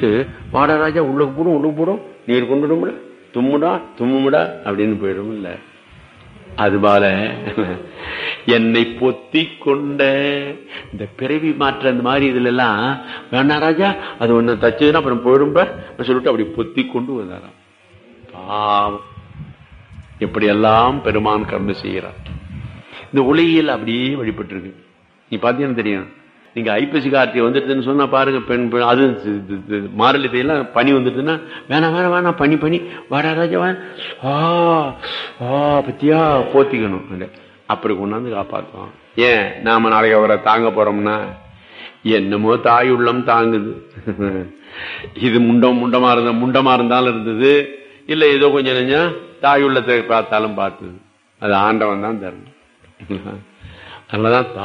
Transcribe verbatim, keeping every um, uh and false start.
வச்சுட்டு வாடா ராஜா உள்ளுக்கு போடும் உள்ளுக்கு போடும் நீர் கொண்டுடும்ல தும்முடா தும்முடா அப்படின்னு போயிடும் இல்ல. அதுபோல என்னை பொத்தி கொண்ட இந்த பிறவி மாற்ற அந்த மாதிரி இதுல எல்லாம் வேணா ராஜா அது ஒண்ணு தச்சதுன்னா அப்புறம் போயிடும் சொல்லிட்டு அப்படி பொத்தி கொண்டு வந்தாராம். பாவம் எப்படி எல்லாம் பெருமான் கருணை செய்கிறார். இந்த ஒளியில் அப்படியே வழிபட்டு இருக்கு. நீ பாத்தீங்கன்னா தெரியும். நீங்க ஐப்பசி கார்த்திகை வந்துட்டுன்னு சொன்னா பாருங்க, பெண் பெண் அது மாரளி எல்லாம் பனி வந்துட்டுன்னா வேணாம் வேணாம் வேணாம் பனி பனி வாடா ராஜா வா ஆ பத்தியா போத்திக்கணும். அப்படி கொண்டாந்து காப்பாற்றுவான். ஏன் நாம நாளைக்கு அவரை தாங்க போறோம்னா என்னமோ தாய் உள்ளம் தாங்குது. இது முண்டம் முண்டமா இருந்த முண்டமா இருந்தாலும் இருந்தது இல்ல ஏதோ கொஞ்சம் நெஞ்சா தாய் உள்ளத்தை பார்த்தாலும் பார்த்தது. அது ஆண்டவன் தான் தரணும். அதனாலதான்